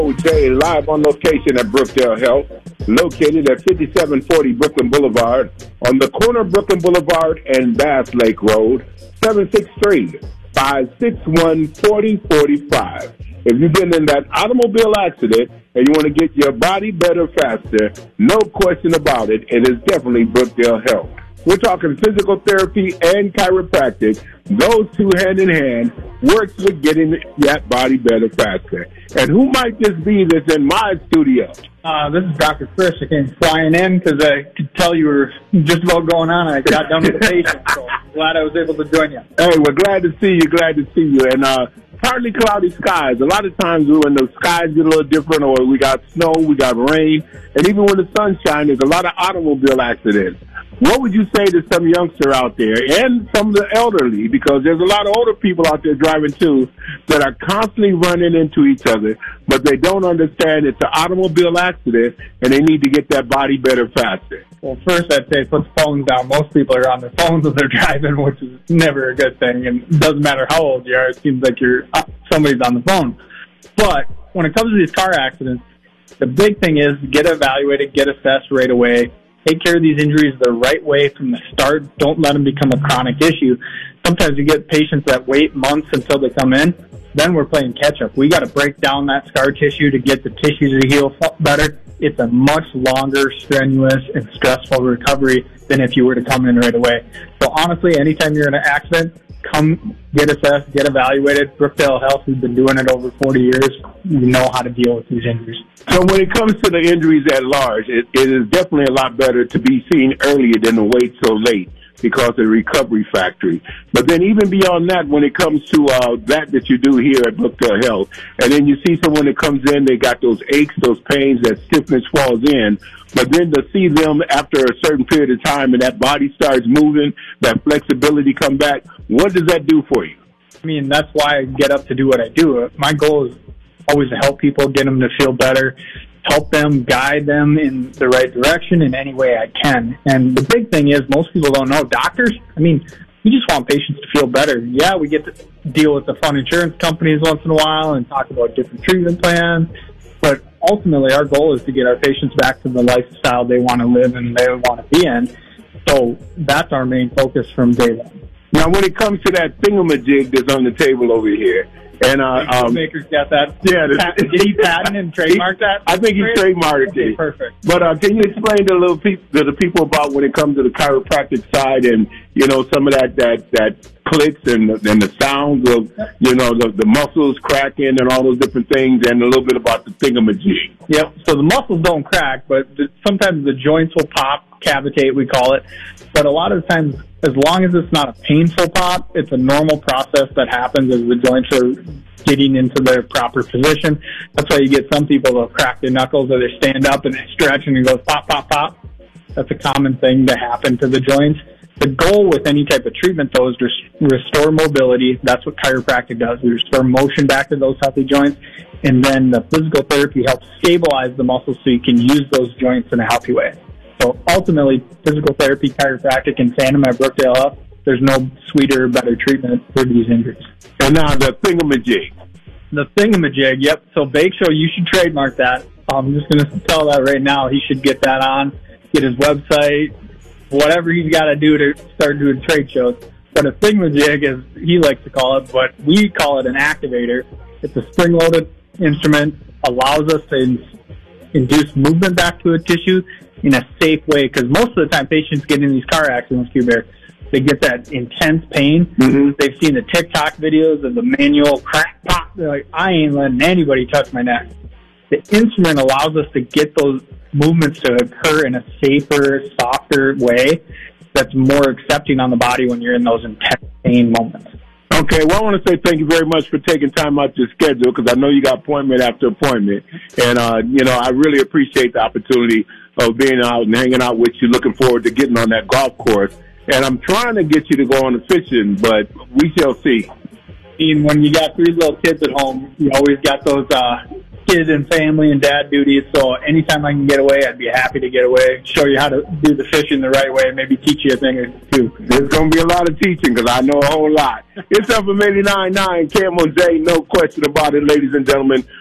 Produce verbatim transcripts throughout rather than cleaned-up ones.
Jay live on location at Brookdale Health, located at fifty-seven forty Brooklyn Boulevard on the corner of Brooklyn Boulevard and Bass Lake Road, seven six three, five six one, four zero four five. If you've been in that automobile accident and you want to get your body better faster, no question about it, it is definitely Brookdale Health. We're talking physical therapy and chiropractic. Those two hand in hand works with getting that body better faster. And who might this be that's in my studio? Uh, this is Doctor Chris. I came flying in because I could tell you were just about going on, and I got done with the patient. So glad I was able to join you. Hey, we're glad to see you. Glad to see you. And uh, partly cloudy skies. A lot of times when the skies get a little different, or we got snow, we got rain, and even when the sun shines, there's a lot of automobile accidents. What would you say to some youngster out there and some of the elderly, because there's a lot of older people out there driving too that are constantly running into each other, but they don't understand it's an automobile accident and they need to get that body better faster? Well, first I'd say put the phones down. Most people are on their phones when they're driving, which is never a good thing. And it doesn't matter how old you are, it seems like you're somebody's on the phone. But when it comes to these car accidents, the big thing is get evaluated, get assessed right away. Take care of these injuries the right way from the start. Don't let them become a chronic issue. Sometimes you get patients that wait months until they come in. Then we're playing catch-up. We got to break down that scar tissue to get the tissue to heal better. It's a much longer, strenuous, and stressful recovery than if you were to come in right away. So honestly, anytime you're in an accident, come get assessed, get evaluated. Brookdale Health has been doing it over forty years. We know how to deal with these injuries. So when it comes to the injuries at large, it, it is definitely a lot better to be seen earlier than to wait so late because of the recovery factory. But then even beyond that, when it comes to uh, that that you do here at Brookdale Health, and then you see someone that comes in, they got those aches, those pains, that stiffness falls in, but then to see them after a certain period of time and that body starts moving, that flexibility come back, what does that do for you? I mean, that's why I get up to do what I do. My goal is always to help people, get them to feel better, help them, guide them in the right direction in any way I can. And the big thing is most people don't know. Doctors, I mean, we just want patients to feel better. Yeah, we get to deal with the fun insurance companies once in a while and talk about different treatment plans. But ultimately, our goal is to get our patients back to the lifestyle they want to live and they want to be in. So that's our main focus from day one. Now, when it comes to that thingamajig that's on the table over here, and uh, um, Maker's got that. Yeah, patent, did he patent and trademark that? I think he trademarked okay, it. Perfect. But uh, can you explain to, little pe- to the people about when it comes to the chiropractic side and you know some of that that that clicks and and the sounds of you know the, the muscles cracking and all those different things, and a little bit about the thingamajig. Yep. So the muscles don't crack, but the, sometimes the joints will pop, cavitate, we call it. But a lot of the times, as long as it's not a painful pop, it's a normal process that happens as the joints are getting into their proper position. That's why you get some people that'll crack their knuckles or they stand up and they stretch and it goes pop, pop, pop. That's a common thing to happen to the joints. The goal with any type of treatment, though, is to restore mobility. That's what chiropractic does. We restore motion back to those healthy joints. And then the physical therapy helps stabilize the muscles so you can use those joints in a healthy way. So ultimately, physical therapy, chiropractic, and tandem at Brookdale Health, there's no sweeter, better treatment for these injuries. And now the thingamajig. The thingamajig, yep. So Bake Show, you should trademark that. I'm just going to tell that right now. He should get that on, get his website, whatever he's got to do to start doing trade shows. But a thingamajig, as he likes to call it, but we call it an activator. It's a spring-loaded instrument, allows us to in- induce movement back to a tissue in a safe way, because most of the time patients get in these car accidents, Q-Bear, they get that intense pain. Mm-hmm. They've seen the TikTok videos of the manual crack pop. They're like, I ain't letting anybody touch my neck. The instrument allows us to get those movements to occur in a safer, softer way that's more accepting on the body when you're in those intense pain moments. Okay, well, I want to say thank you very much for taking time out your schedule, because I know you got appointment after appointment. And, uh, you know, I really appreciate the opportunity of being out and hanging out with you, looking forward to getting on that golf course. And I'm trying to get you to go on the fishing, but we shall see. And when you got three little kids at home, you always got those uh, kids and family and dad duties. So anytime I can get away, I'd be happy to get away, show you how to do the fishing the right way, maybe teach you a thing or two. There's going to be a lot of teaching because I know a whole lot. It's up from eighty-nine point nine K M O J, no question about it, ladies and gentlemen.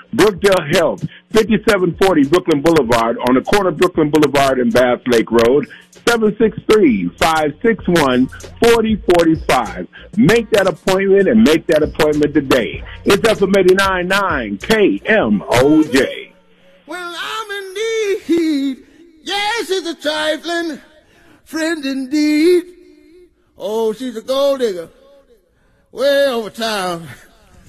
Brookdale Health, fifty-seven forty Brooklyn Boulevard, on the corner of Brooklyn Boulevard and Bass Lake Road, seven six three, five six one, four zero four five. Make that appointment and make that appointment today. It's F M eighty-nine point nine K M O J. Well, I'm in need. Yes, it's a trifling friend indeed. Oh, she's a gold digger way over town.